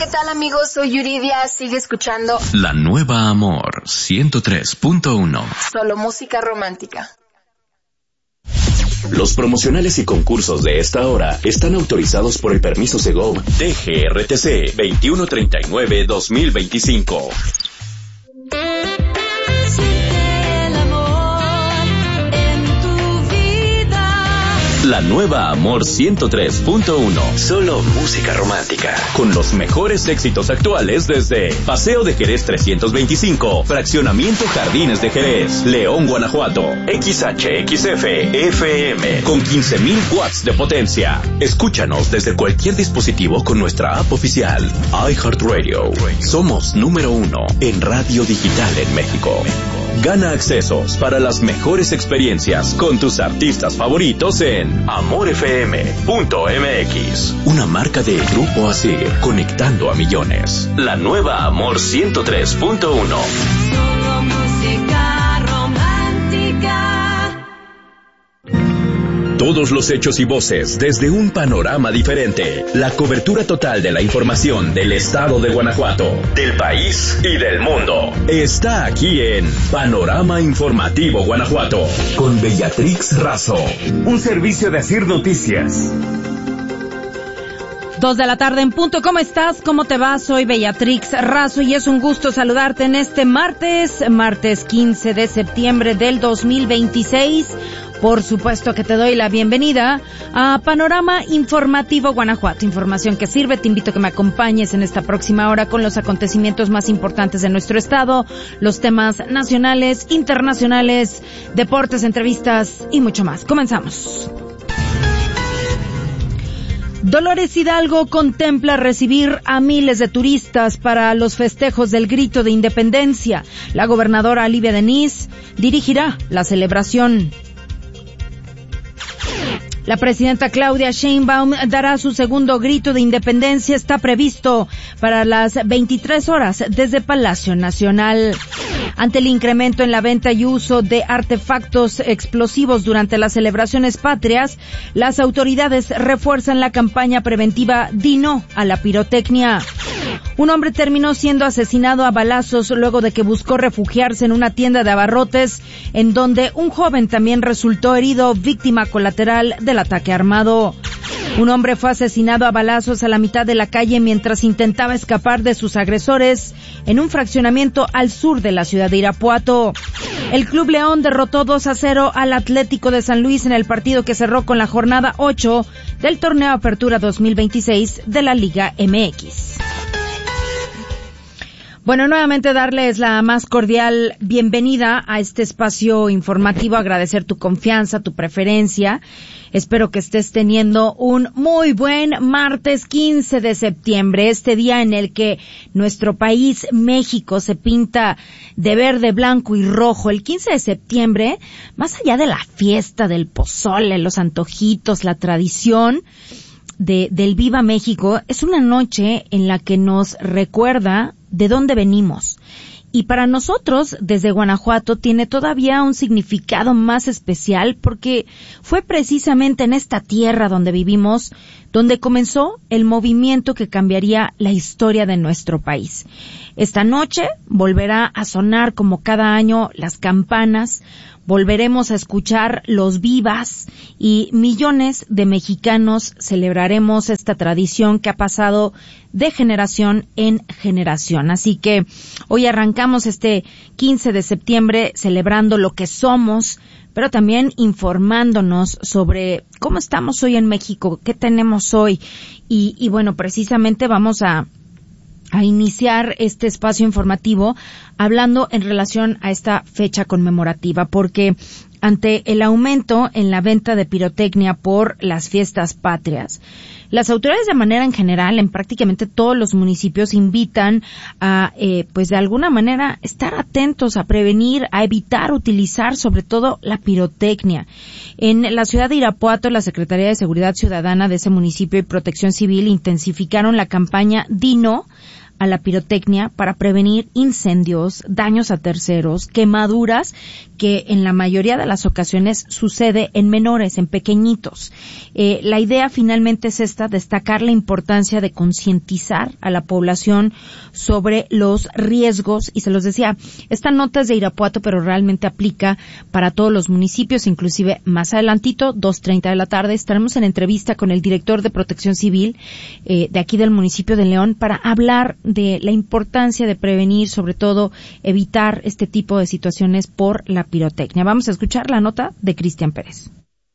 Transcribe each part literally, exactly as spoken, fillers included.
¿qué tal, amigos? Soy Yuridia, sigue escuchando La Nueva Amor ciento tres punto uno. Solo música romántica. Los promocionales y concursos de esta hora están autorizados por el permiso Segov D G R T C veintiuno treinta y nueve dos mil veinticinco. La Nueva Amor ciento tres punto uno. Solo música romántica. Con los mejores éxitos actuales desde Paseo de Jerez trescientos veinticinco, Fraccionamiento Jardines de Jerez, León, Guanajuato, X H X F F M, con quince mil watts de potencia. Escúchanos desde cualquier dispositivo con nuestra app oficial, iHeartRadio. Somos número uno en radio digital en México. Gana accesos para las mejores experiencias con tus artistas favoritos en amor f m punto m x. Una marca de Grupo Asir, conectando a millones. La Nueva Amor ciento tres punto uno. Solo música romántica. Todos los hechos y voces desde un panorama diferente. La cobertura total de la información del estado de Guanajuato, del país y del mundo. Está aquí en Panorama Informativo Guanajuato, con Beatrix Razo. Un servicio de Asir Noticias. Dos de la tarde en punto. ¿Cómo estás? ¿Cómo te va? Soy Beatrix Razo y es un gusto saludarte en este martes, martes quince de septiembre del dos mil veintiséis. Por supuesto que te doy la bienvenida a Panorama Informativo Guanajuato. Información que sirve. Te invito a que me acompañes en esta próxima hora con los acontecimientos más importantes de nuestro estado, los temas nacionales, internacionales, deportes, entrevistas y mucho más. Comenzamos. Dolores Hidalgo contempla recibir a miles de turistas para los festejos del Grito de Independencia. La gobernadora Livia Denis dirigirá la celebración. La presidenta Claudia Sheinbaum dará su segundo grito de independencia. Está previsto para las veintitrés horas desde Palacio Nacional. Ante el incremento en la venta y uso de artefactos explosivos durante las celebraciones patrias, las autoridades refuerzan la campaña preventiva Di No a la pirotecnia. Un hombre terminó siendo asesinado a balazos luego de que buscó refugiarse en una tienda de abarrotes, en donde un joven también resultó herido, víctima colateral del ataque armado. Un hombre fue asesinado a balazos a la mitad de la calle mientras intentaba escapar de sus agresores en un fraccionamiento al sur de la ciudad de Irapuato. El Club León derrotó dos a cero al Atlético de San Luis en el partido que cerró con la jornada ocho del torneo Apertura dos mil veintiséis de la Liga M X. Bueno, nuevamente darles la más cordial bienvenida a este espacio informativo, agradecer tu confianza, tu preferencia. Espero que estés teniendo un muy buen martes quince de septiembre, este día en el que nuestro país, México, se pinta de verde, blanco y rojo. El quince de septiembre, más allá de la fiesta del pozole, los antojitos, la tradición de del Viva México, es una noche en la que nos recuerda de dónde venimos. Y para nosotros, desde Guanajuato, tiene todavía un significado más especial porque fue precisamente en esta tierra donde vivimos, donde comenzó el movimiento que cambiaría la historia de nuestro país. Esta noche volverá a sonar como cada año las campanas, volveremos a escuchar los vivas y millones de mexicanos celebraremos esta tradición que ha pasado de generación en generación. Así que hoy arrancamos este quince de septiembre celebrando lo que somos, pero también informándonos sobre cómo estamos hoy en México, qué tenemos hoy. Y, y bueno, precisamente vamos a a iniciar este espacio informativo hablando en relación a esta fecha conmemorativa, porque ante el aumento en la venta de pirotecnia por las fiestas patrias, las autoridades de manera en general, en prácticamente todos los municipios, invitan a, eh, pues de alguna manera, estar atentos, a prevenir, a evitar utilizar sobre todo la pirotecnia. En la ciudad de Irapuato, la Secretaría de Seguridad Ciudadana de ese municipio y Protección Civil intensificaron la campaña Di No a la pirotecnia para prevenir incendios, daños a terceros, quemaduras, que en la mayoría de las ocasiones sucede en menores, en pequeñitos. Eh, la idea finalmente es esta, destacar la importancia de concientizar a la población sobre los riesgos, y se los decía, esta nota es de Irapuato, pero realmente aplica para todos los municipios, inclusive más adelantito, dos treinta de la tarde, estaremos en entrevista con el director de Protección Civil eh, de aquí del municipio de León para hablar de la importancia de prevenir, sobre todo evitar este tipo de situaciones por la pirotecnia. Vamos a escuchar la nota de Cristian Pérez.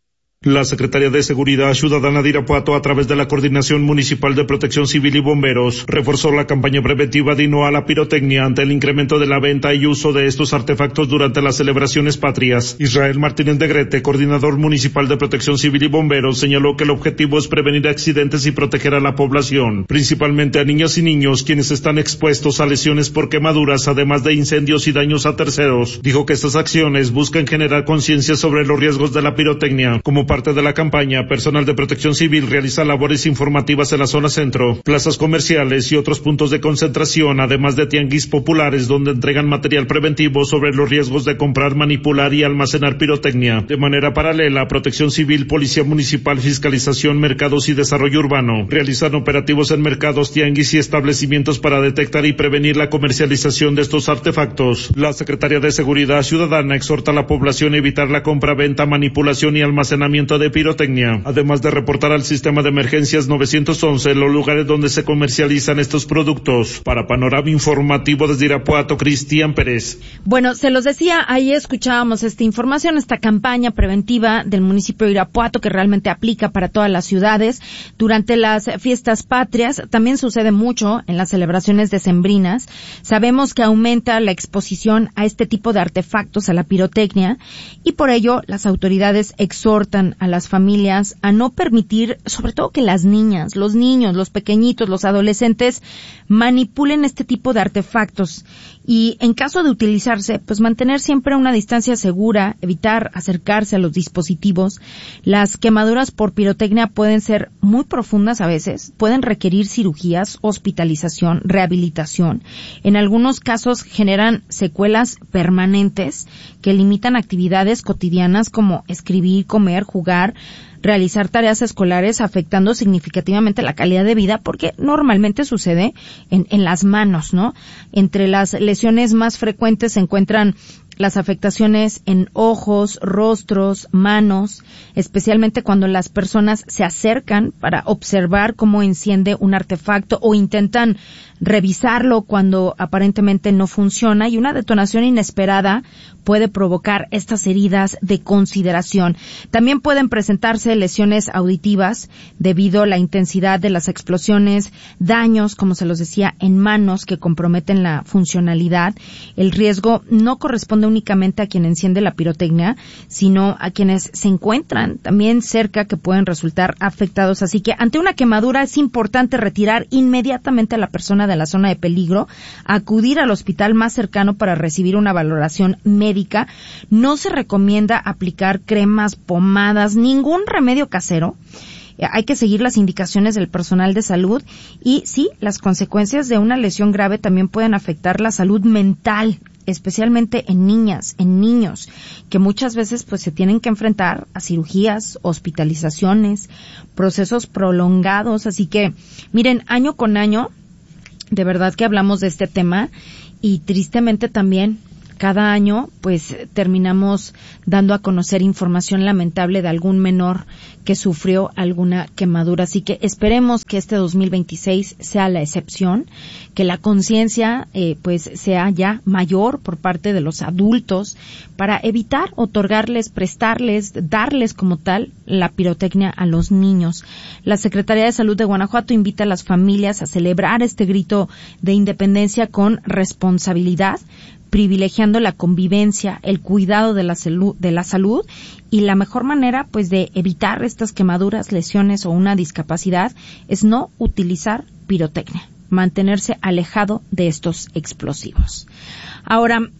La Secretaría de Seguridad Ciudadana de Irapuato, a través de la Coordinación Municipal de Protección Civil y Bomberos, reforzó la campaña preventiva de no a la pirotecnia ante el incremento de la venta y uso de estos artefactos durante las celebraciones patrias. Israel Martínez de Grete, coordinador municipal de Protección Civil y Bomberos, señaló que el objetivo es prevenir accidentes y proteger a la población, principalmente a niñas y niños, quienes están expuestos a lesiones por quemaduras, además de incendios y daños a terceros. Dijo que estas acciones buscan generar conciencia sobre los riesgos de la pirotecnia. Como parte de la campaña, personal de Protección Civil realiza labores informativas en la zona centro, plazas comerciales y otros puntos de concentración, además de tianguis populares donde entregan material preventivo sobre los riesgos de comprar, manipular y almacenar pirotecnia. De manera paralela, Protección Civil, Policía Municipal, Fiscalización, Mercados y Desarrollo Urbano realizan operativos en mercados, tianguis y establecimientos para detectar y prevenir la comercialización de estos artefactos. La Secretaría de Seguridad Ciudadana exhorta a la población a evitar la compra, venta, manipulación y almacenamiento de pirotecnia, además de reportar al sistema de emergencias nueve once los lugares donde se comercializan estos productos. Para Panorama Informativo desde Irapuato, Cristian Pérez. Bueno, se los decía, ahí escuchábamos esta información, esta campaña preventiva del municipio de Irapuato que realmente aplica para todas las ciudades durante las fiestas patrias. También sucede mucho en las celebraciones decembrinas. Sabemos que aumenta la exposición a este tipo de artefactos, a la pirotecnia, y por ello las autoridades exhortan a las familias a no permitir, sobre todo que las niñas, los niños, los pequeñitos, los adolescentes manipulen este tipo de artefactos, y en caso de utilizarse, pues mantener siempre una distancia segura, evitar acercarse a los dispositivos. Las quemaduras por pirotecnia pueden ser muy profundas a veces, pueden requerir cirugías, hospitalización, rehabilitación. En algunos casos generan secuelas permanentes que limitan actividades cotidianas como escribir, comer, jugar, realizar tareas escolares, afectando significativamente la calidad de vida, porque normalmente sucede en, en las manos, ¿no? Entre las lesiones más frecuentes se encuentran las afectaciones en ojos, rostros, manos, especialmente cuando las personas se acercan para observar cómo enciende un artefacto o intentan revisarlo cuando aparentemente no funciona, y una detonación inesperada puede provocar estas heridas de consideración. También pueden presentarse lesiones auditivas debido a la intensidad de las explosiones, daños, como se los decía, en manos que comprometen la funcionalidad. El riesgo no corresponde únicamente a quien enciende la pirotecnia, sino a quienes se encuentran también cerca, que pueden resultar afectados. Así que ante una quemadura es importante retirar inmediatamente a la persona de la zona de peligro, acudir al hospital más cercano para recibir una valoración médica. No se recomienda aplicar cremas, pomadas, ningún remedio casero. Hay que seguir las indicaciones del personal de salud, y sí, las consecuencias de una lesión grave también pueden afectar la salud mental, especialmente en niñas, en niños, que muchas veces pues se tienen que enfrentar a cirugías, hospitalizaciones, procesos prolongados. Así que, miren, año con año, de verdad que hablamos de este tema, y tristemente también cada año pues terminamos dando a conocer información lamentable de algún menor que sufrió alguna quemadura. Así que esperemos que este dos mil veintiséis sea la excepción, que la conciencia eh, pues sea ya mayor por parte de los adultos para evitar otorgarles, prestarles, darles como tal la pirotecnia a los niños. La Secretaría de Salud de Guanajuato invita a las familias a celebrar este grito de independencia con responsabilidad, privilegiando la convivencia, el cuidado de la salud, de la salud, y la mejor manera pues de evitar estas quemaduras, lesiones o una discapacidad es no utilizar pirotecnia, mantenerse alejado de estos explosivos. Ahora,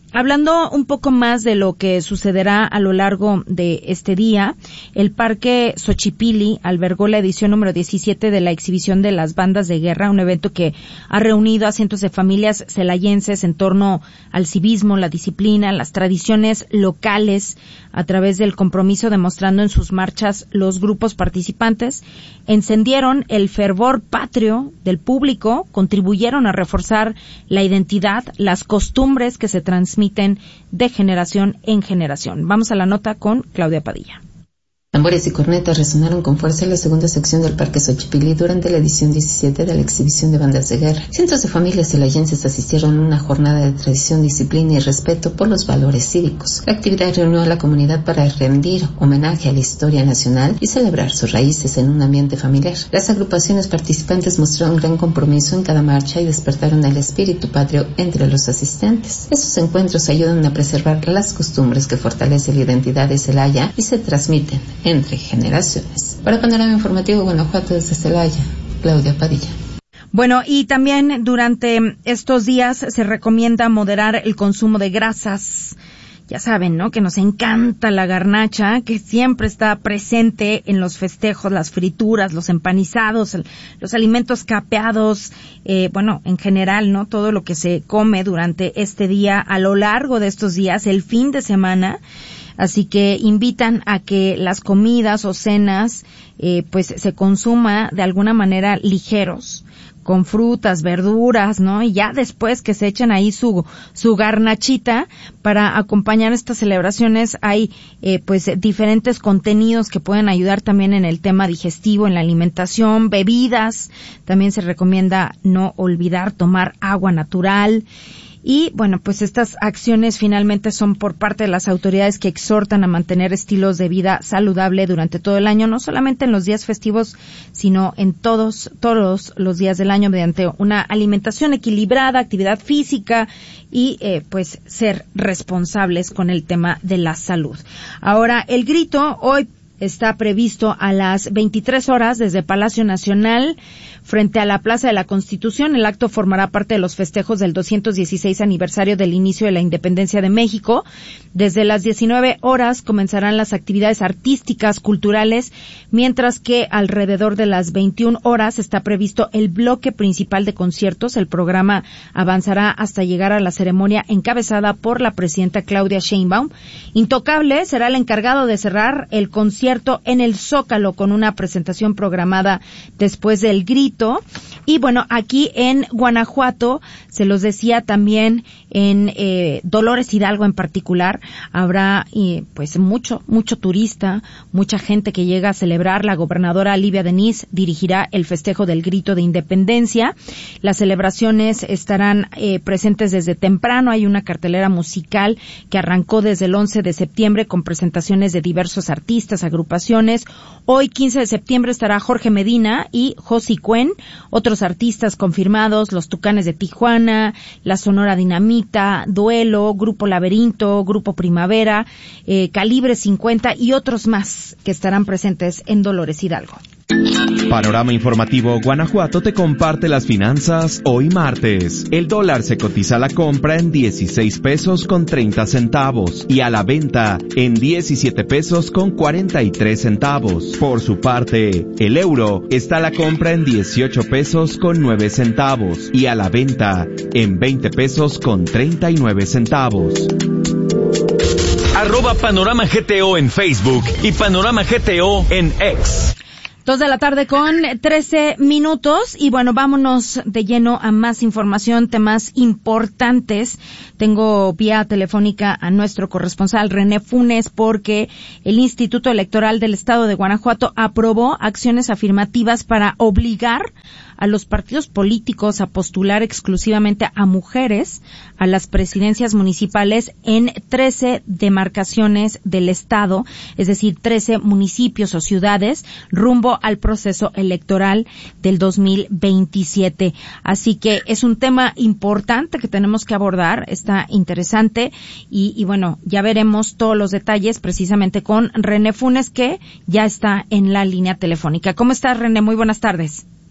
hablando un poco más de lo que sucederá a lo largo de este día, el Parque Xochipilli albergó la edición número diecisiete de la exhibición de las bandas de guerra, un evento que ha reunido a cientos de familias celayenses en torno al civismo, la disciplina, las tradiciones locales, a través del compromiso demostrando en sus marchas los grupos participantes, encendieron el fervor patrio del público, contribuyeron a reforzar la identidad, las costumbres que se transmiten de generación en generación. Vamos a la nota con Claudia Padilla. Tambores y cornetas resonaron con fuerza en la segunda sección del Parque Xochipilli durante la edición diecisiete de la exhibición de bandas de guerra. Cientos de familias celayenses asistieron a una jornada de tradición, disciplina y respeto por los valores cívicos. La actividad reunió a la comunidad para rendir homenaje a la historia nacional y celebrar sus raíces en un ambiente familiar. Las agrupaciones participantes mostraron gran compromiso en cada marcha y despertaron el espíritu patrio entre los asistentes. Estos encuentros ayudan a preservar las costumbres que fortalecen la identidad de Celaya y se transmiten entre generaciones. Para Panorama Informativo Guanajuato, desde Celaya, Claudia Padilla. Bueno, y también durante estos días se recomienda moderar el consumo de grasas. Ya saben, ¿no?, que nos encanta la garnacha, que siempre está presente en los festejos, las frituras, los empanizados, el, los alimentos capeados, eh, bueno, en general, ¿no?, todo lo que se come durante este día, a lo largo de estos días, el fin de semana. Así que invitan a que las comidas o cenas, eh, pues se consuma de alguna manera ligeros, con frutas, verduras, ¿no? Y ya después que se echen ahí su, su garnachita para acompañar estas celebraciones, hay, eh, pues diferentes contenidos que pueden ayudar también en el tema digestivo, en la alimentación, bebidas. También se recomienda no olvidar tomar agua natural. Y, bueno, pues estas acciones finalmente son por parte de las autoridades que exhortan a mantener estilos de vida saludable durante todo el año, no solamente en los días festivos, sino en todos, todos los días del año, mediante una alimentación equilibrada, actividad física y, eh, pues, ser responsables con el tema de la salud. Ahora, el grito hoy está previsto a las veintitrés horas desde Palacio Nacional frente a la Plaza de la Constitución. El acto formará parte de los festejos del doscientos dieciséis aniversario del inicio de la independencia de México. Desde las diecinueve horas comenzarán las actividades artísticas, culturales, mientras que alrededor de las veintiuna horas está previsto el bloque principal de conciertos. El programa avanzará hasta llegar a la ceremonia encabezada por la presidenta Claudia Sheinbaum. Intocable será el encargado de cerrar el concierto en el Zócalo con una presentación programada después del grito. Y bueno, aquí en Guanajuato, se los decía también en eh, Dolores Hidalgo en particular, habrá eh, pues mucho, mucho turista, mucha gente que llega a celebrar. La gobernadora Livia Denis dirigirá el festejo del grito de independencia. Las celebraciones estarán eh, presentes desde temprano. Hay una cartelera musical que arrancó desde el once de septiembre con presentaciones de diversos artistas, agrupaciones. Hoy, quince de septiembre, estará Jorge Medina y Josi Cuen, otros artistas confirmados, los Tucanes de Tijuana, la Sonora Dinamita, Duelo, Grupo Laberinto, Grupo Primavera, eh, Calibre cincuenta y otros más que estarán presentes en Dolores Hidalgo. Panorama Informativo Guanajuato te comparte las finanzas hoy martes. El dólar se cotiza a la compra en dieciséis pesos con treinta centavos y a la venta en diecisiete pesos con cuarenta y tres centavos. Por su parte, el euro está a la compra en dieciocho pesos con nueve centavos y a la venta en veinte pesos con treinta y nueve centavos. Arroba Panorama G T O en Facebook y Panorama G T O en X. Dos de la tarde con trece minutos y bueno, vámonos de lleno a más información, temas importantes. Tengo vía telefónica a nuestro corresponsal René Funes porque el Instituto Electoral del Estado de Guanajuato aprobó acciones afirmativas para obligar a los partidos políticos a postular exclusivamente a mujeres a las presidencias municipales en trece demarcaciones del estado, es decir, trece municipios o ciudades, rumbo al proceso electoral del dos mil veintisiete. Así que es un tema importante que tenemos que abordar, está interesante y, y bueno, ya veremos todos los detalles precisamente con René Funes, que ya está en la línea telefónica. ¿Cómo estás, René? Muy buenas tardes.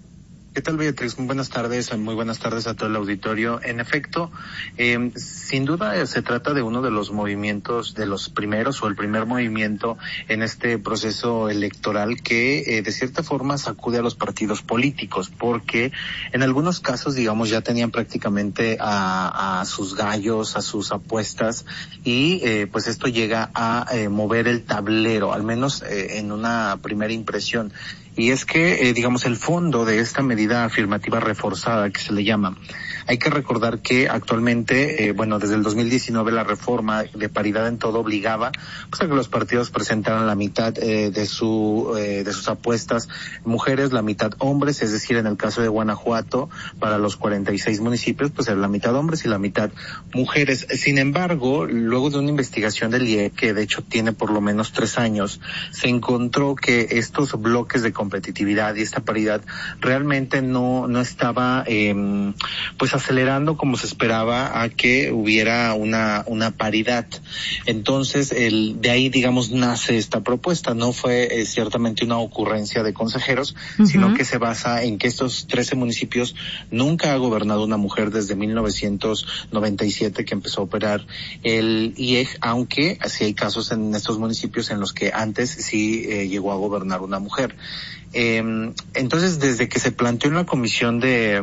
¿Qué tal, Beatriz? Muy buenas tardes, muy buenas tardes a todo el auditorio. En efecto, eh, sin duda eh, se trata de uno de los movimientos, de los primeros o el primer movimiento en este proceso electoral que eh, de cierta forma sacude a los partidos políticos, porque en algunos casos, digamos, ya tenían prácticamente a, a sus gallos, a sus apuestas, y eh, pues esto llega a eh, mover el tablero, al menos eh, en una primera impresión. Y es que, eh, digamos, el fondo de esta medida afirmativa reforzada que se le llama, hay que recordar que actualmente, eh, bueno, desde el dos mil diecinueve la reforma de paridad en todo obligaba pues a que los partidos presentaran la mitad eh, de su eh, de sus apuestas mujeres, la mitad hombres, es decir, en el caso de Guanajuato, para los cuarenta y seis municipios, pues era la mitad hombres y la mitad mujeres. Sin embargo, luego de una investigación del I E, que de hecho tiene por lo menos tres años, se encontró que estos bloques de competitividad y esta paridad realmente no no estaba eh, pues acelerando como se esperaba a que hubiera una una paridad. Entonces, el de ahí, digamos, nace esta propuesta. No fue eh, ciertamente una ocurrencia de consejeros, uh-huh. sino que se basa en que estos trece municipios nunca ha gobernado una mujer desde mil novecientos noventa y siete que empezó a operar el I E G, aunque sí hay casos en estos municipios en los que antes sí eh, llegó a gobernar una mujer. Eh, entonces, desde que se planteó en la Comisión de,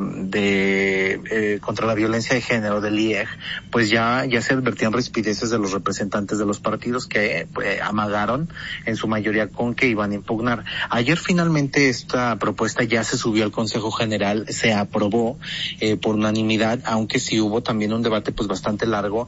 de eh, contra la Violencia de Género del I E G, pues ya ya se advertían rispideces de los representantes de los partidos que pues, amagaron en su mayoría con que iban a impugnar. Ayer finalmente esta propuesta ya se subió al Consejo General, se aprobó eh, por unanimidad, aunque sí hubo también un debate pues bastante largo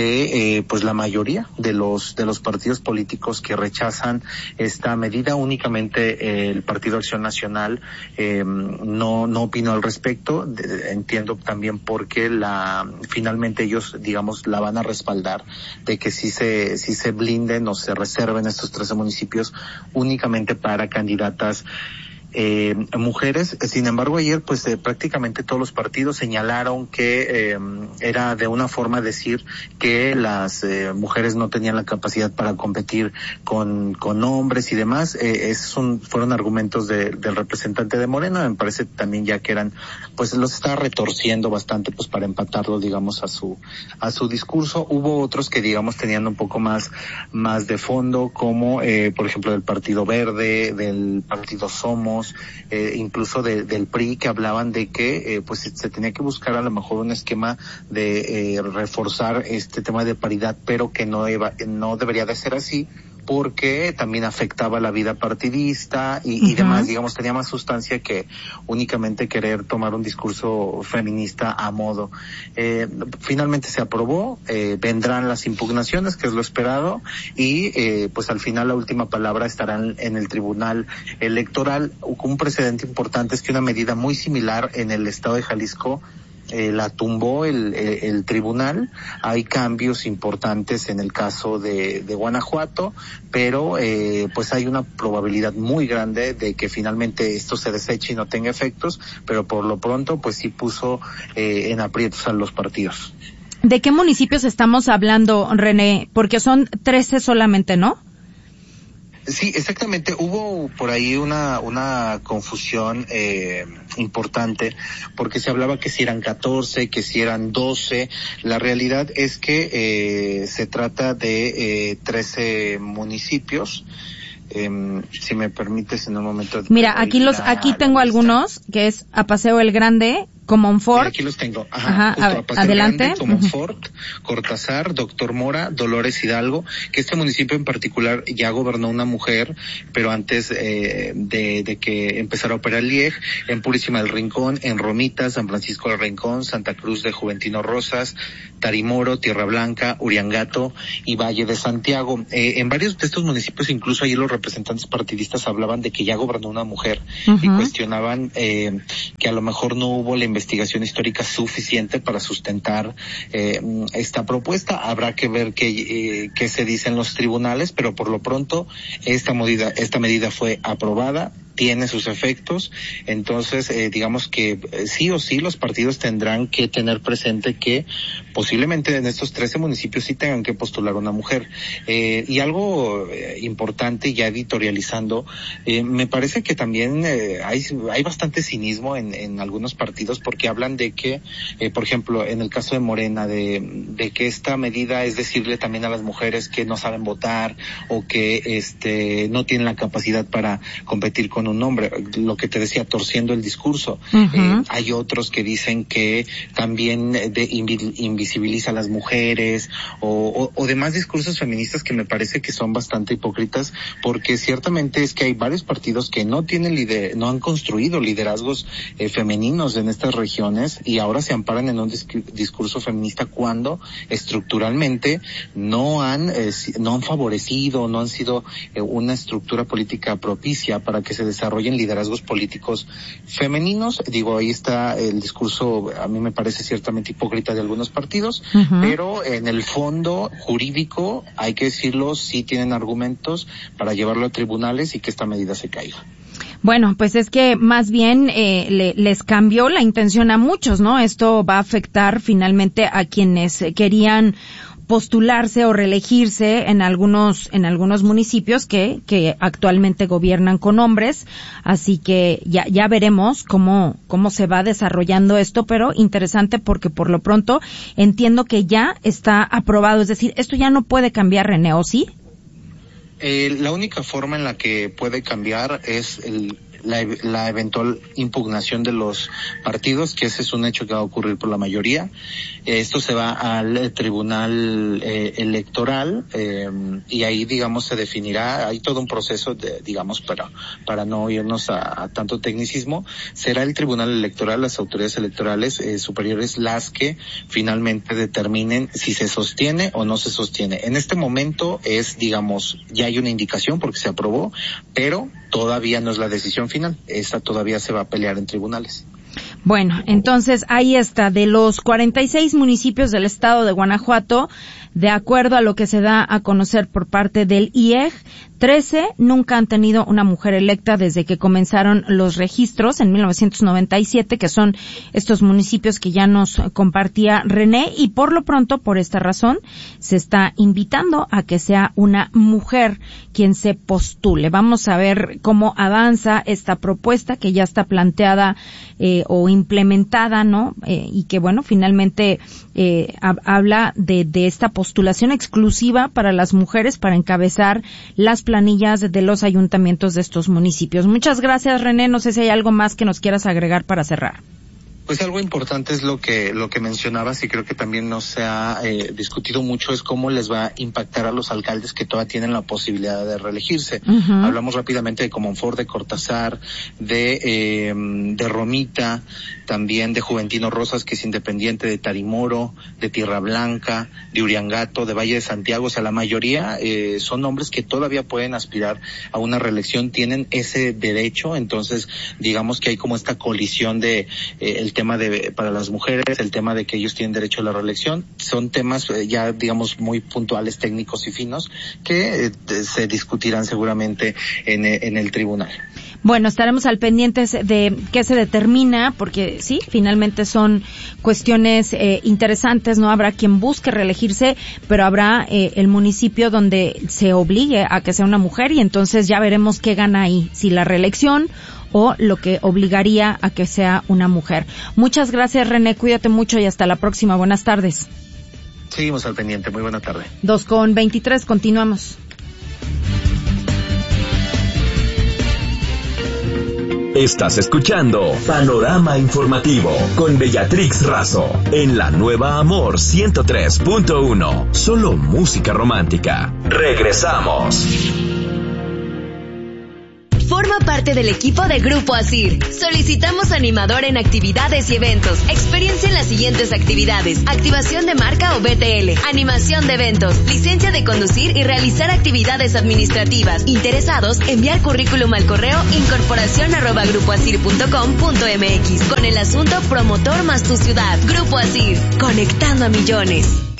de eh, pues la mayoría de los de los partidos políticos que rechazan esta medida. Únicamente eh, el Partido Partido Acción Nacional eh, no no opinó al respecto. De, entiendo también porque la finalmente ellos, digamos, la van a respaldar de que sí se sí se blinden o se reserven estos trece municipios únicamente para candidatas Eh, mujeres. Sin embargo, ayer pues eh, prácticamente todos los partidos señalaron que eh, era de una forma decir que las eh, mujeres no tenían la capacidad para competir con con hombres y demás. Eh, esos son, fueron argumentos de, del representante de Morena. Me parece también ya que eran, pues los estaba retorciendo bastante pues para empatarlo, digamos, a su a su discurso. Hubo otros que, digamos, tenían un poco más más de fondo, como eh, por ejemplo del Partido Verde, del Partido Somos, Eh, incluso de, del P R I, que hablaban de que eh, pues se tenía que buscar a lo mejor un esquema de eh, reforzar este tema de paridad, pero que no eva, no debería de ser así, porque también afectaba la vida partidista y, uh-huh. y demás, digamos, tenía más sustancia que únicamente querer tomar un discurso feminista a modo. Eh, finalmente se aprobó, eh, vendrán las impugnaciones, que es lo esperado, y eh, pues al final la última palabra estará en, en el Tribunal Electoral. Un precedente importante es que una medida muy similar en el estado de Jalisco Eh, la tumbó el, el, el tribunal. Hay cambios importantes en el caso de, de Guanajuato, pero eh, pues hay una probabilidad muy grande de que finalmente esto se deseche y no tenga efectos, pero por lo pronto pues sí puso eh, en aprietos a los partidos. ¿De qué municipios estamos hablando, René? Porque son trece solamente, ¿no? Sí, exactamente. Hubo por ahí una una confusión eh, importante, porque se hablaba que si eran catorce, que si eran doce. La realidad es que eh, se trata de eh, trece municipios. Eh, si me permites en un momento. Mira, aquí los la, aquí tengo algunos, que es a Paseo el Grande, Comonfort. Aquí los tengo. Ajá, Ajá justo, a, adelante. Grande, Comonfort, uh-huh. Cortázar, Doctor Mora, Dolores Hidalgo, que este municipio en particular ya gobernó una mujer, pero antes eh, de, de que empezara a operar el I E G, en Purísima del Rincón, en Romitas, San Francisco del Rincón, Santa Cruz de Juventino Rosas, Tarimoro, Tierra Blanca, Uriangato y Valle de Santiago. Eh, en varios de estos municipios, incluso allí los representantes partidistas hablaban de que ya gobernó una mujer, uh-huh. y cuestionaban eh, que a lo mejor no hubo la investigación histórica suficiente para sustentar eh, esta propuesta. Habrá que ver qué, eh, qué se dice en los tribunales, pero por lo pronto esta medida, esta medida fue aprobada, tiene sus efectos. Entonces, eh, digamos que eh, sí o sí los partidos tendrán que tener presente que posiblemente en estos trece municipios sí tengan que postular una mujer. Eh, y algo eh, importante, ya editorializando, eh, me parece que también eh, hay, hay bastante cinismo en, en algunos partidos, porque hablan de que, eh, por ejemplo, en el caso de Morena, de, de que esta medida es decirle también a las mujeres que no saben votar o que este no tienen la capacidad para competir con un hombre, lo que te decía, torciendo el discurso. Uh-huh. Eh, hay otros que dicen que también de, invi, invisibiliza a las mujeres o, o, o demás discursos feministas que me parece que son bastante hipócritas, porque ciertamente es que hay varios partidos que no tienen lider, no han construido liderazgos eh, femeninos en estas regiones y ahora se amparan en un disc- discurso feminista cuando estructuralmente no han eh, no han favorecido, no han sido eh, una estructura política propicia para que se desarrollen liderazgos políticos femeninos. Digo, ahí está el discurso, a mí me parece ciertamente hipócrita de algunos partidos, uh-huh. pero en el fondo jurídico, hay que decirlo, sí tienen argumentos para llevarlo a tribunales y que esta medida se caiga. Bueno, pues es que más bien eh, le, les cambió la intención a muchos, ¿no? Esto va a afectar finalmente a quienes querían postularse o reelegirse en algunos en algunos municipios que que actualmente gobiernan con hombres, así que ya ya veremos cómo cómo se va desarrollando esto, pero interesante porque por lo pronto entiendo que ya está aprobado, es decir, esto ya no puede cambiar, René, ¿o sí? Eh, la única forma en la que puede cambiar es el La, la eventual impugnación de los partidos, que ese es un hecho que va a ocurrir por la mayoría. Esto se va al tribunal eh, electoral eh, y ahí, digamos, se definirá, hay todo un proceso, de, digamos, para para no irnos a, a tanto tecnicismo. Será el tribunal electoral, las autoridades electorales eh, superiores, las que finalmente determinen si se sostiene o no se sostiene. En este momento es, digamos, ya hay una indicación porque se aprobó, pero todavía no es la decisión final. Esta todavía se va a pelear en tribunales. Bueno, entonces ahí está, de los cuarenta y seis municipios del estado de Guanajuato, de acuerdo a lo que se da a conocer por parte del I E G, trece nunca han tenido una mujer electa desde que comenzaron los registros en mil novecientos noventa y siete, que son estos municipios que ya nos compartía René, y por lo pronto, por esta razón, se está invitando a que sea una mujer quien se postule. Vamos a ver cómo avanza esta propuesta que ya está planteada eh, o implementada, ¿no? Eh, y que, bueno, finalmente eh, hab- habla de, de esta postulación exclusiva para las mujeres para encabezar las planillas de los ayuntamientos de estos municipios. Muchas gracias, René. No sé si hay algo más que nos quieras agregar para cerrar. Pues algo importante es lo que lo que mencionabas y creo que también no se ha eh, discutido mucho, es cómo les va a impactar a los alcaldes que todavía tienen la posibilidad de reelegirse. Uh-huh. Hablamos rápidamente de Comonfort, de Cortázar, de eh, de Romita, también de Juventino Rosas, que es independiente, de Tarimoro, de Tierra Blanca, de Uriangato, de Valle de Santiago. O sea, la mayoría eh, son hombres que todavía pueden aspirar a una reelección, tienen ese derecho. Entonces, digamos que hay como esta colisión de eh, el tema de para las mujeres, el tema de que ellos tienen derecho a la reelección. Son temas eh, ya, digamos, muy puntuales, técnicos y finos, que eh, se discutirán seguramente en, en el tribunal. Bueno, estaremos al pendiente de qué se determina, porque sí, finalmente son cuestiones eh, interesantes, no habrá quien busque reelegirse, pero habrá eh, el municipio donde se obligue a que sea una mujer y entonces ya veremos qué gana ahí, si la reelección o lo que obligaría a que sea una mujer. Muchas gracias, René, cuídate mucho y hasta la próxima. Buenas tardes. Seguimos al pendiente, muy buena tarde. Dos con veintitrés, continuamos. Estás escuchando Panorama Informativo con Beatrix Razo en la nueva Amor ciento tres punto uno. Solo música romántica. Regresamos. Forma parte del equipo de Grupo Asir. Solicitamos animador en actividades y eventos. Experiencia en las siguientes actividades: activación de marca o B T L, animación de eventos, licencia de conducir y realizar actividades administrativas. Interesados, enviar currículum al correo incorporación arroba grupoasir punto com punto m x con el asunto promotor más tu ciudad. Grupo Asir, conectando a millones.